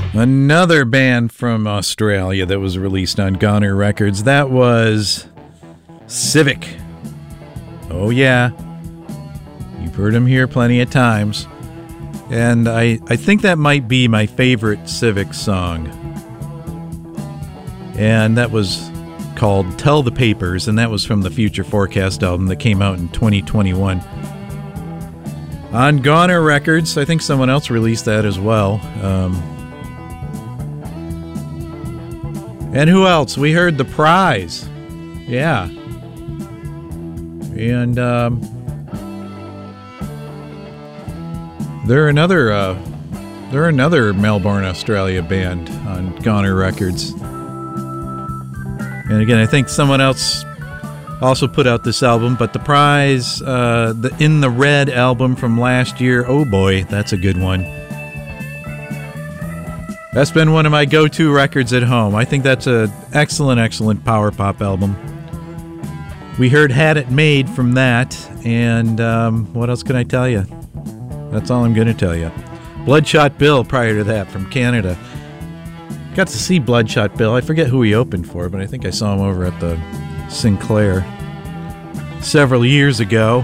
Another band from Australia that was released on Goner Records. That was Civic. Oh yeah, you've heard them here plenty of times. And I think that might be my favorite Civic song. And that was called Tell the Papers, and that was from the Future Forecast album that came out in 2021. On Goner Records, I think someone else released that as well. And who else? We heard The Prize. Yeah. And they're another Melbourne, Australia band on Goner Records. And again, I think someone else also put out this album, but The Prize, the In the Red album from last year, oh boy, that's a good one. That's been one of my go-to records at home. I think that's an excellent power pop album. We heard Had It Made from that, and what else can I tell you? That's all I'm going to tell you. Bloodshot Bill prior to that from Canada. Got to see Bloodshot Bill. I forget who he opened for, but I think I saw him over at the Sinclair several years ago.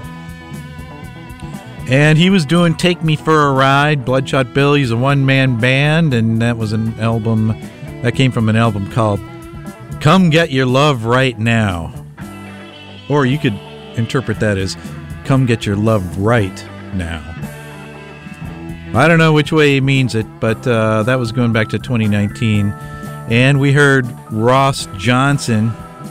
And he was doing Take Me for a Ride. Bloodshot Bill, he's a one-man band, and that was an album that came from an album called Come Get Your Love Right Now. Or you could interpret that as Come Get Your Love Right Now. I don't know which way he means it, but that was going back to 2019. And we heard Ross Johnson.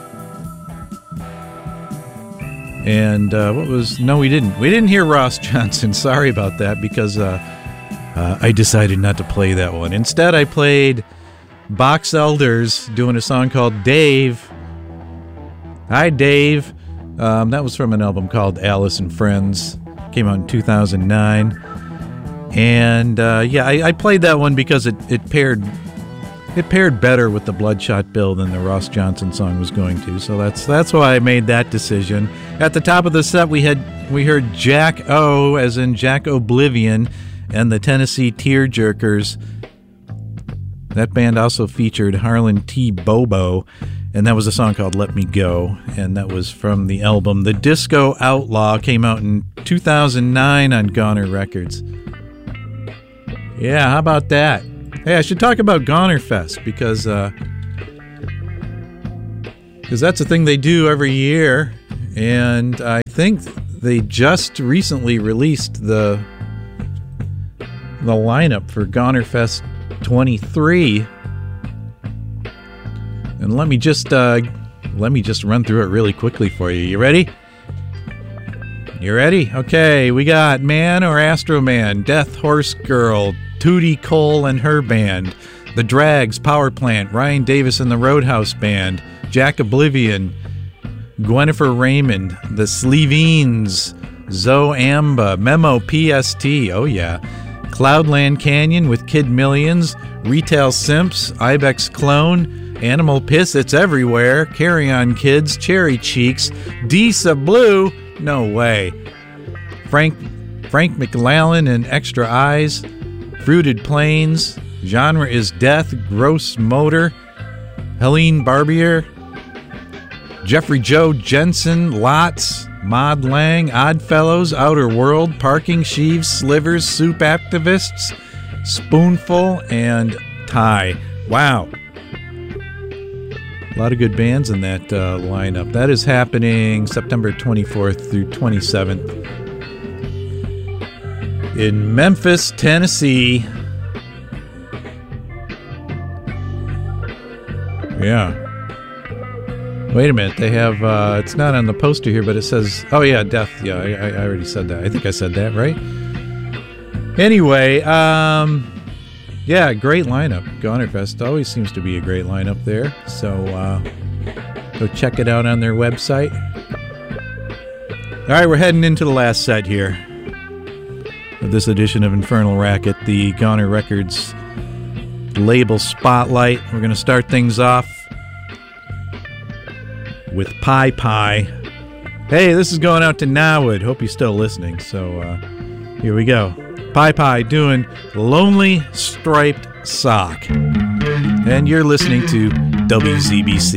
And no, we didn't. We didn't hear Ross Johnson. Sorry about that, because I decided not to play that one. Instead, I played Box Elders doing a song called Dave. Hi, Dave. That was from an album called Alice and Friends. Came out in 2009. And I played that one because it paired better with the Bloodshot Bill than the Ross Johnson song was going to. So that's why I made that decision. At the top of the set, we heard Jack O, as in Jack Oblivion, and the Tennessee Tearjerkers. That band also featured Harlan T. Bobo, and that was a song called Let Me Go, and that was from the album The Disco Outlaw. Came out in 2009 on Goner Records. Yeah, how about that? Hey, I should talk about Goner Fest because that's a thing they do every year, and I think they just recently released the lineup for Goner Fest 23. And let me just run through it really quickly for you. You ready? You ready? Okay, we got Man or Astro Man, Death Horse Girl, Tootie Cole and her band, The Drags, Power Plant, Ryan Davis and the Roadhouse Band, Jack Oblivion, Gwennifer Raymond, The Sleevines, Zoe Amba, Memo PST, oh yeah, Cloudland Canyon with Kid Millions, Retail Simps, Ibex Clone, Animal Piss, It's Everywhere, Carry On Kids, Cherry Cheeks, Disa Blue, no way, Frank McLallen and Extra Eyes, Fruited Plains, Genre is Death, Gross Motor, Helene Barbier, Jeffrey Joe Jensen, Lots, Maud Lang, Oddfellows, Outer World, Parking Sheaves, Slivers, Soup Activists, Spoonful, and Tie. Wow. A lot of good bands in that lineup. That is happening September 24th through 27th. In Memphis, Tennessee. Yeah. Wait a minute. They have, it's not on the poster here, but it says, oh yeah, Death. Yeah, I already said that. I think I said that, right? Anyway, yeah, great lineup. Goner Fest always seems to be a great lineup there. So, go check it out on their website. All right, we're heading into the last set here of this edition of Infernal Racket, the Goner Records label spotlight. We're going to start things off with Pie Pie. Hey, this is going out to Nawood. Hope you're still listening. So here we go. Pie Pie doing Lonely Striped sock. And you're listening to WZBC.